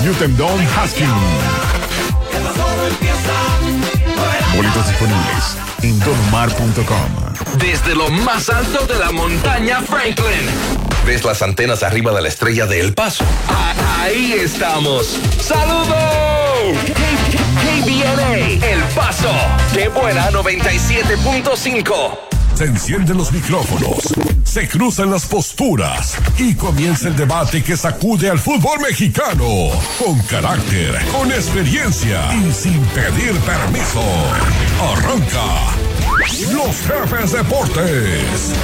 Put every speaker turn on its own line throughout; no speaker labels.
Newton Haskins. Boletos disponibles en donmar.com.
Desde lo más alto de la montaña Franklin. ¿Ves las antenas arriba de la estrella de El Paso? Ahí estamos. ¡Saludos! KBNA, El Paso. ¡Qué buena 97.5!
Se encienden los micrófonos, se cruzan las posturas y comienza el debate que sacude al fútbol mexicano. Con carácter, con experiencia y sin pedir permiso. Arranca Los Jefes Deportes.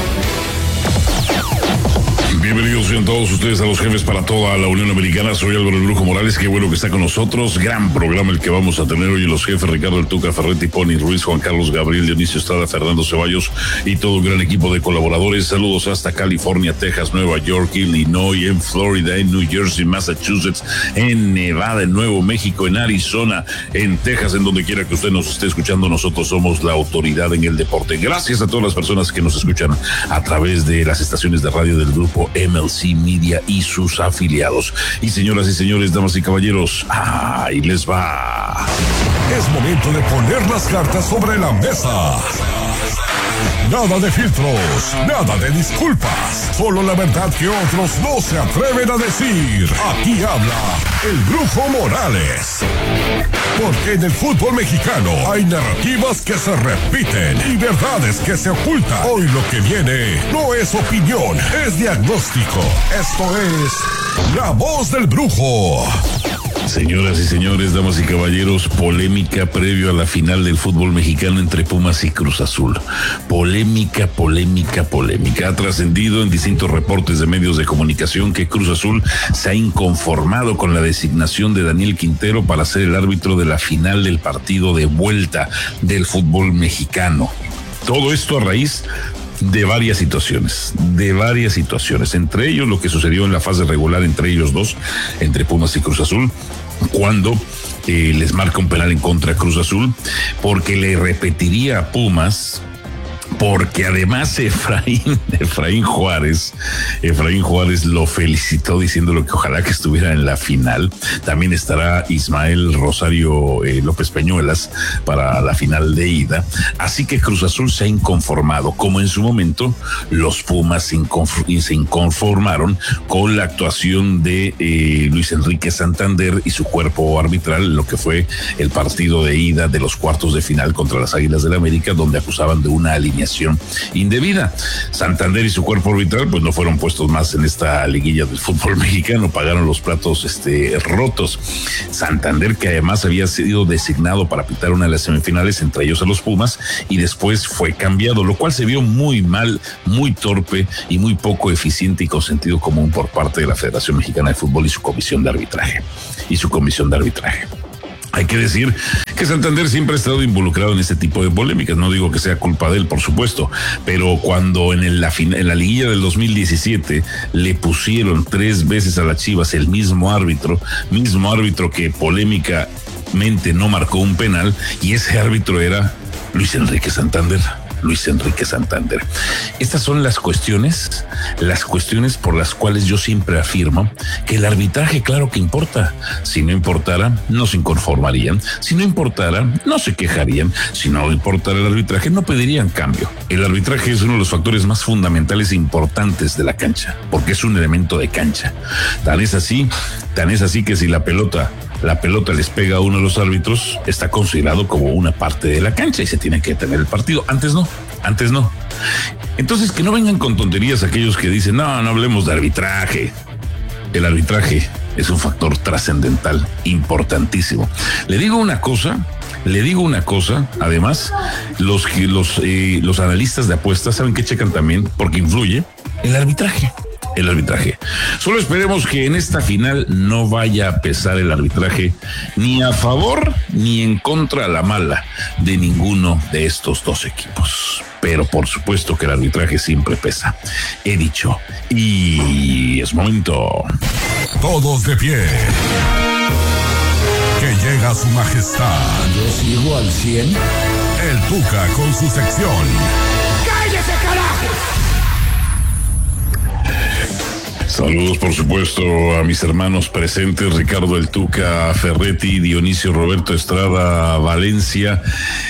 Bienvenidos sean todos ustedes a Los Jefes para toda la Unión Americana. Soy Álvaro El Brujo Morales, qué bueno que está con nosotros. Gran programa el que vamos a tener hoy. Los jefes: Ricardo El Tuca Ferretti, Pony Ruiz, Juan Carlos Gabriel, Dionisio Estrada, Fernando Ceballos y todo un gran equipo de colaboradores. Saludos hasta California, Texas, Nueva York, Illinois, en Florida, en New Jersey, Massachusetts, en Nevada, en Nuevo México, en Arizona, en Texas, en donde quiera que usted nos esté escuchando. Nosotros somos la autoridad en el deporte. Gracias a todas las personas que nos escuchan a través de las estaciones de radio del grupo MLC Media y sus afiliados. Y señoras y señores, damas y caballeros, ahí les va.
Es momento de poner las cartas sobre la mesa. Nada de filtros, nada de disculpas, solo la verdad que otros no se atreven a decir. Aquí habla el Brujo Morales. Porque en el fútbol mexicano hay narrativas que se repiten y verdades que se ocultan. Hoy lo que viene no es opinión, es diagnóstico. Esto es La Voz del Brujo.
Señoras y señores, damas y caballeros, polémica previo a la final del fútbol mexicano entre Pumas y Cruz Azul. Polémica. Ha trascendido en distintos reportes de medios de comunicación que Cruz Azul se ha inconformado con la designación de Daniel Quintero para ser el árbitro de la final del partido de vuelta del fútbol mexicano. Todo esto a raíz de varias situaciones, entre ellos lo que sucedió en la fase regular entre ellos dos, entre Pumas y Cruz Azul, cuando les marca un penal en contra a Cruz Azul, porque le repetiría a Pumas, porque además Efraín Juárez lo felicitó diciéndole que ojalá que estuviera en la final. También estará Ismael Rosario López Peñuelas para la final de ida. Así que Cruz Azul se ha inconformado, como en su momento los Pumas se inconformaron con la actuación de Luis Enrique Santander y su cuerpo arbitral, lo que fue el partido de ida de los cuartos de final contra las Águilas del América, donde acusaban de una alineación indebida. Santander y su cuerpo arbitral pues no fueron puestos más en esta liguilla del fútbol mexicano, pagaron los platos rotos. Santander, que además había sido designado para pitar una de las semifinales, entre ellos a los Pumas, y después fue cambiado, lo cual se vio muy mal, muy torpe y muy poco eficiente y con sentido común por parte de la Federación Mexicana de Fútbol y su comisión de arbitraje. Hay que decir que Santander siempre ha estado involucrado en este tipo de polémicas. No digo que sea culpa de él, por supuesto, pero cuando en la liguilla del 2017 le pusieron 3 veces a las Chivas el mismo árbitro que polémicamente no marcó un penal, y ese árbitro era Luis Enrique Santander. Estas son las cuestiones por las cuales yo siempre afirmo que el arbitraje, claro que importa. Si no importara, no se inconformarían. Si no importara, no se quejarían. Si no importara el arbitraje, no pedirían cambio. El arbitraje es uno de los factores más fundamentales e importantes de la cancha, porque es un elemento de cancha. Tan es así que si la pelota les pega a uno de los árbitros, está considerado como una parte de la cancha y se tiene que detener el partido. Antes no. Entonces, que no vengan con tonterías aquellos que dicen, no hablemos de arbitraje. El arbitraje es un factor trascendental, importantísimo. Le digo una cosa, además, los analistas de apuestas saben que checan también, porque influye el arbitraje. Solo esperemos que en esta final no vaya a pesar el arbitraje ni a favor ni en contra a la mala de ninguno de estos dos equipos. Pero por supuesto que el arbitraje siempre pesa. He dicho, y es momento.
Todos de pie. Que llega su majestad.
Yo sigo al 100.
El Tuca con su sección.
¡Cállese, carajo!
Saludos, por supuesto, a mis hermanos presentes, Ricardo El Tuca Ferretti, Dionisio Roberto Estrada Valencia.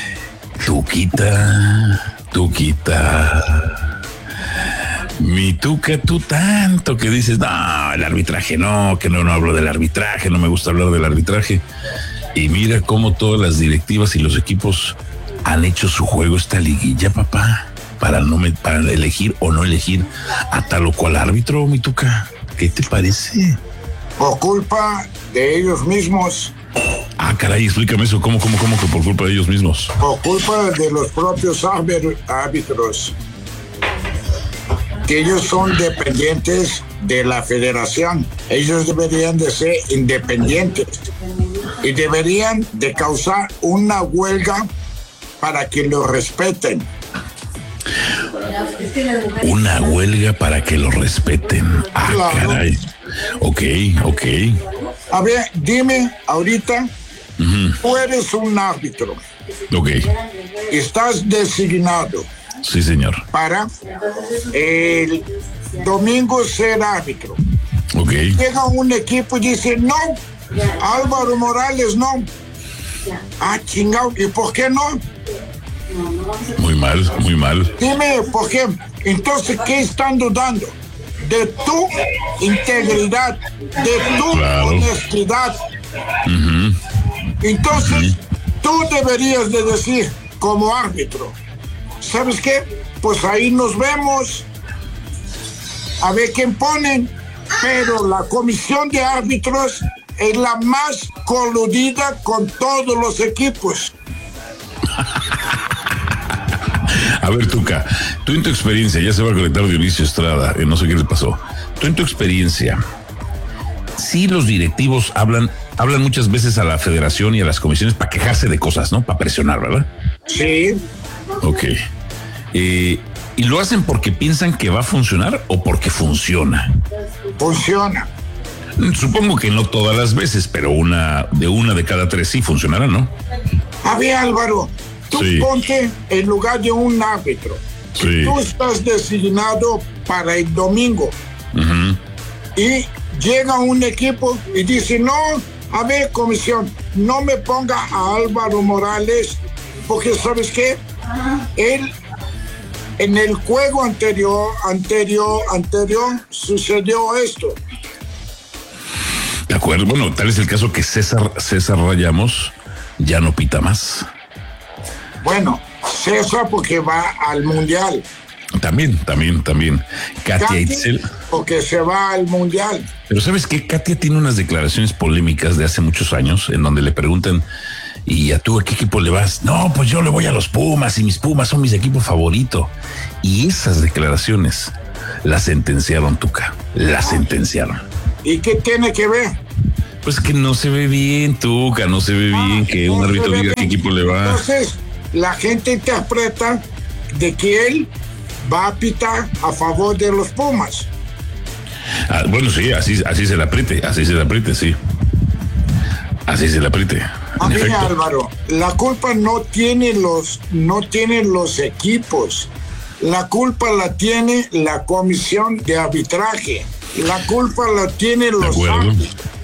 Tuquita. Mi Tuca, tú tanto que dices, no, el arbitraje no, que no hablo del arbitraje, no me gusta hablar del arbitraje. Y mira cómo todas las directivas y los equipos han hecho su juego esta liguilla, papá, para elegir o no elegir a tal o cual árbitro, mi Tuca. ¿Qué te parece?
Por culpa de ellos mismos.
Ah, caray, explícame eso, ¿cómo que por culpa de ellos mismos?
Por culpa de los propios árbitros. Que ellos son dependientes de la federación. Ellos deberían de ser independientes y deberían de causar una huelga para que los respeten.
Una huelga para que lo respeten. Ah, claro. Caray. Ok.
A ver, dime ahorita, tú eres un árbitro.
Ok.
Estás designado.
Sí, señor.
Para el domingo ser árbitro.
Ok.
Llega un equipo y dice, no, Álvaro Morales no. Ah, chingado, ¿y por qué no?
Muy mal.
Dime, ¿por qué? Entonces, ¿qué están dudando? De tu integridad, de tu honestidad. Entonces, tú deberías de decir, como árbitro, ¿sabes qué? Pues ahí nos vemos. A ver quién ponen. Pero la comisión de árbitros es la más coludida con todos los equipos.
A ver, Tuca, tú en tu experiencia, ya se va a conectar Dionisio Estrada, no sé qué le pasó. Tú en tu experiencia, sí, los directivos hablan muchas veces a la federación y a las comisiones para quejarse de cosas, ¿no? Para presionar, ¿verdad?
Sí.
Ok. ¿Y lo hacen porque piensan que va a funcionar o porque funciona?
Funciona.
Supongo que no todas las veces, pero una de cada tres sí funcionará, ¿no?
A ver, Álvaro, tú ponte en lugar de un árbitro.
Sí.
Tú estás designado para el domingo. Y llega un equipo y dice, no, a ver, comisión, no me ponga a Álvaro Morales, porque ¿sabes qué? Él, en el juego anterior, sucedió esto.
De acuerdo, bueno, tal es el caso que César Rayamos ya no pita más.
Bueno, César porque va al Mundial.
También. Katia Itzel.
Porque se va al Mundial.
Pero ¿sabes qué? Katia tiene unas declaraciones polémicas de hace muchos años en donde le preguntan, ¿y a tú a qué equipo le vas? No, pues yo le voy a los Pumas y mis Pumas son mis equipos favoritos. Y esas declaraciones las sentenciaron, Tuca. Las sentenciaron.
¿Y qué tiene que ver?
Pues que no se ve bien, Tuca, no se ve bien que un árbitro diga a qué equipo le va.
Entonces, la gente interpreta de que él va a pitar a favor de los Pumas.
Ah, bueno, sí, así se le apriete, sí. Así se le apriete.
A ver, Álvaro, la culpa no tienen los equipos. La culpa la tiene la comisión de arbitraje. La culpa la tienen los árbitros.